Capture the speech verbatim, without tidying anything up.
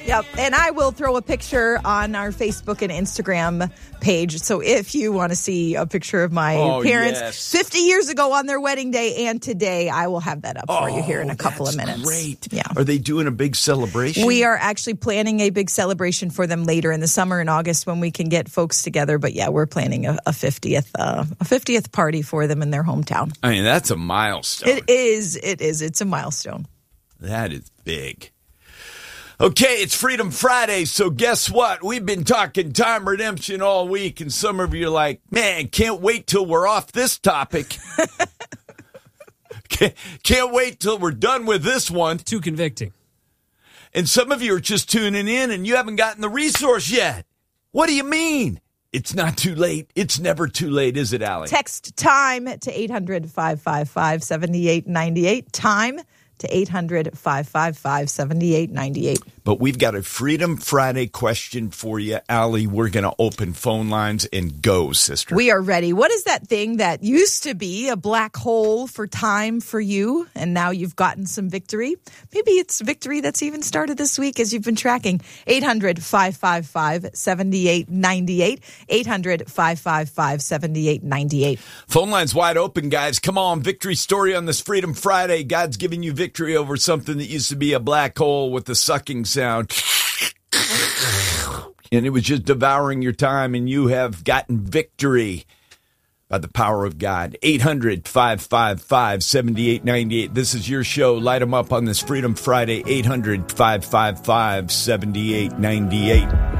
Yep, and I will throw a picture on our Facebook and Instagram page. So if you want to see a picture of my oh, parents yes. fifty years ago on their wedding day and today, I will have that up oh, for you here in a couple of minutes. Great. Yeah. Are they doing a big celebration? We are actually planning a big celebration for them later in the summer in August when we can get folks together. But yeah, we're planning a, a fiftieth uh, a fiftieth party for them in their hometown. I mean, that's a milestone. It is. It is. It's a milestone. That is big. Okay, it's Freedom Friday, so guess what? We've been talking time redemption all week, and some of you are like, man, can't wait till we're off this topic. can't, can't wait till we're done with this one. Too convicting. And some of you are just tuning in, and you haven't gotten the resource yet. What do you mean? It's not too late. It's never too late, is it, Allie? Text TIME to eight hundred, five five five, seven eight nine eight. TIME to eight hundred, five five five, seven eight nine eight. But we've got a Freedom Friday question for you, Allie. We're going to open phone lines and go, sister. We are ready. What is that thing that used to be a black hole for time for you, and now you've gotten some victory? Maybe it's victory that's even started this week as you've been tracking. eight hundred, five five five, seven eight nine eight. eight hundred, five five five, seven eight nine eight. Phone lines wide open, guys. Come on, victory story on this Freedom Friday. God's giving you victory over something that used to be a black hole with the sucking sound. And it was just devouring your time, and you have gotten victory by the power of God. eight hundred, five five five, seven eight nine eight. This is your show. Light them up on this Freedom Friday. eight hundred, five five five, seven eight nine eight.